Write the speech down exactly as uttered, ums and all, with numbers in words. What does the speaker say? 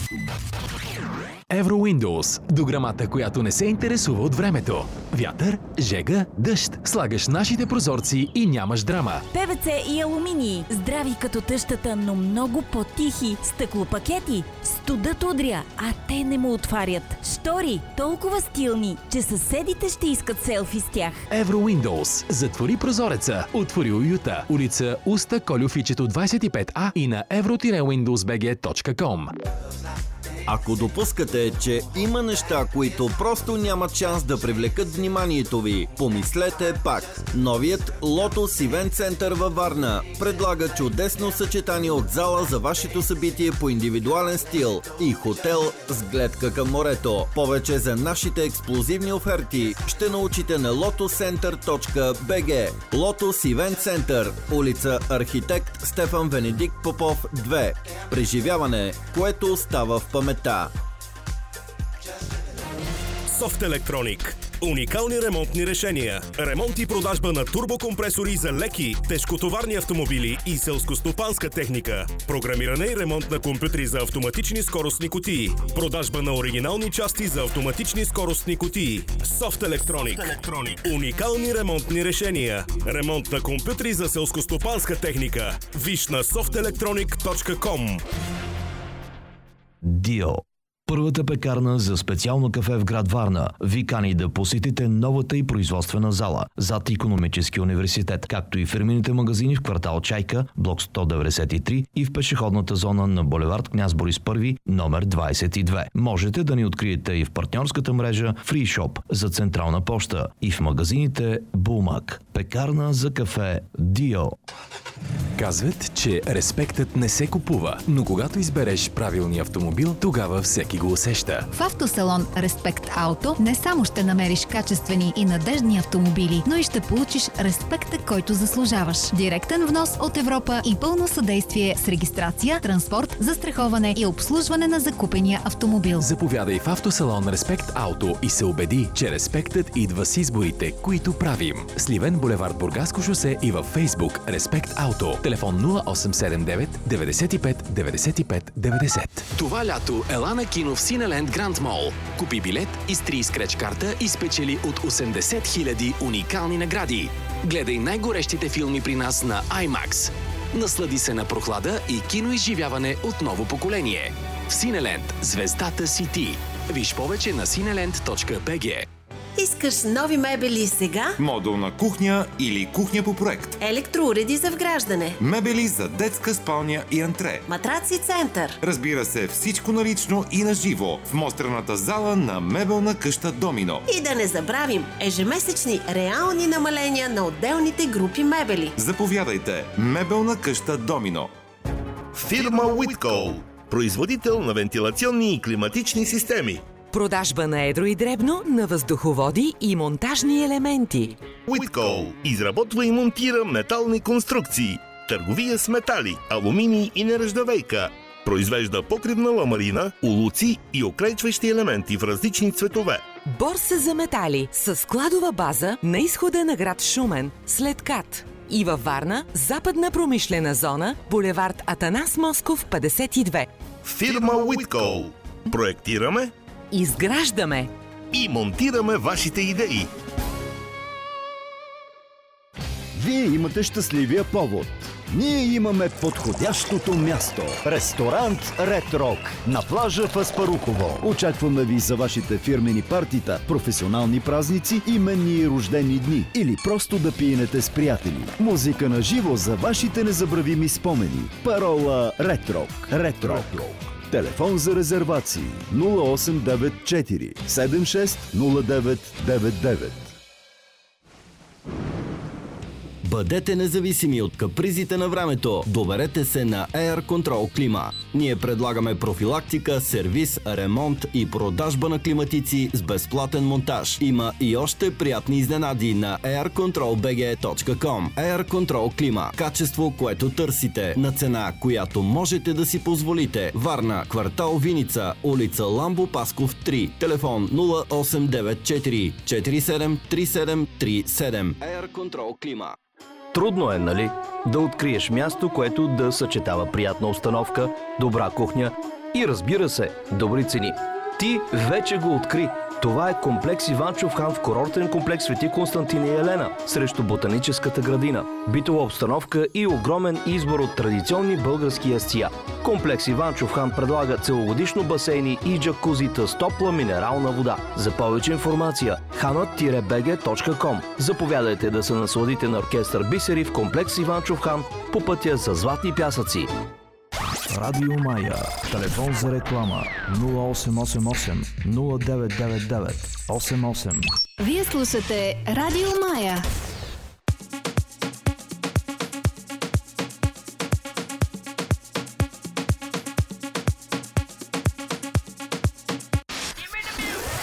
Евро Windows. Дограмата, която не се интересува от времето. Вятър, жега, дъжд. Слагаш нашите прозорци и нямаш драма. Пе Ви Це и алуминий. Здрави като тъщата, но много по-тихи. Стъклопакети. Студът удря, а те не му отварят. Штори. Толкова стилни, че съседите ще искат селфи с тях. Евро Windows. Затвори прозореца. Отвори уюта. Улица Уста Колю Фичето двайсет и пет А и на евро уиндоус би джи точка ком. Ако допускате, че има неща, които просто нямат шанс да привлекат вниманието ви, помислете пак. Новият Lotus Event Center във Варна предлага чудесно съчетание от зала за вашето събитие по индивидуален стил и хотел с гледка към морето. Повече за нашите ексклузивни оферти ще научите на лотус център точка би джи. Lotus Event Center, улица Архитект Стефан Венедикт Попов две. Преживяване, което остава в паметта. Софт Електроник. Уникални ремонтни решения. Ремонт и продажба на турбокомпресори за леки, тежкотоварни автомобили и селскостопанска техника. Програмиране и ремонт на компютри за автоматични скоростни кутии. Продажба на оригинални части за автоматични скоростни кутии. Софт Електроник. Уникални ремонтни решения. Ремонт на компютри за селскостопанска техника. Виж на софт електроник точка ком. Дио. Първата пекарна за специално кафе в град Варна ви кани да посетите новата и производствена зала зад Икономически университет, както и фирмените магазини в квартал Чайка, блок сто деветдесет и три и в пешеходната зона на булевард Княз Борис първи, номер двайсет и две. Можете да ни откриете и в партньорската мрежа FreeShop за Централна поща и в магазините Булмак. Пекарна за кафе Дио. Казват, че респектът не се купува, но когато избереш правилния автомобил, тогава всеки го усеща. В автосалон Респект Ауто не само ще намериш качествени и надеждни автомобили, но и ще получиш респекта, който заслужаваш. Директен внос от Европа и пълно съдействие с регистрация, транспорт, застраховане и обслужване на закупения автомобил. Заповядай в автосалон Респект Ауто и се убеди, че респектът идва с изборите, които правим. Сливен, булевард Бургаско шосе и във Фейсбук Респект Ауто. Телефон нула осем седем девет деветдесет и пет деветдесет и пет деветдесет. Това лято ела на кино в Синеленд Гранд Мол. Купи билет, изтри скреч карта и спечели от осемдесет хиляди уникални награди. Гледай най-горещите филми при нас на IMAX. Наслади се на прохлада и киноизживяване от ново поколение. В Синеленд звездата си ти. Виж повече на синеленд точка би джи. Искаш нови мебели сега? Модулна кухня или кухня по проект. Електроуреди за вграждане. Мебели за детска спалня и антре. Матраци център. Разбира се, всичко налично и на живо в мострената зала на мебелна къща Домино. И да не забравим ежемесечни реални намаления на отделните групи мебели. Заповядайте. Мебелна къща Домино. Фирма Уиткол. Производител на вентилационни и климатични системи. Продажба на едро и дребно на въздуховоди и монтажни елементи. Уиткол изработва и монтира метални конструкции. Търговия с метали, алуминий и нержавейка. Произвежда покривна ламарина, улуци и окрайчващи елементи в различни цветове. Борса за метали с складова база на изхода на град Шумен, след КАТ. И във Варна, западна промишлена зона, булевард Атанас Москов петдесет и две. Фирма Уиткол. Проектираме, изграждаме и монтираме вашите идеи. Вие имате щастливия повод. Ние имаме подходящото място. Ресторант Ред Рок на плажа в Аспарухово. Очакваме ви за вашите фирмени партита, професионални празници, именни и рождени дни или просто да пиенете с приятели. Музика на живо за вашите незабравими спомени. Парола Ред Рок. Ред Рок. Телефон за резервации нула осем девет четири седем шест нула девет девет девет. Бъдете независими от капризите на времето. Доверете се на Air Control Клима. Ние предлагаме профилактика, сервис, ремонт и продажба на климатици с безплатен монтаж. Има и още приятни изненади на ейр контрол би джи точка ком. Air Control Клима. Качество, което търсите, на цена, която можете да си позволите. Варна, квартал Виница, улица Ламбо Пасков три. Телефон нула осем девет четири четири седем три седем три седем. Air Control Клима. Трудно е, нали? Да откриеш място, което да съчетава приятна обстановка, добра кухня и разбира се, добри цени. Ти вече го откри. Това е комплекс Иванчов хан в курортен комплекс Свети Константин и Елена срещу Ботаническата градина. Битова обстановка и огромен избор от традиционни български ястия. Комплекс Иванчов хан предлага целогодишно басейни и джакузита с топла минерална вода. За повече информация ханът би джи точка ком. Заповядайте да се насладите на оркестър Бисери в комплекс Иванчов хан по пътя за Златни пясъци. Радио Мая. Телефон за реклама нула осем осем осем нула девет девет девет осем осем. Вие слушате Радио Мая.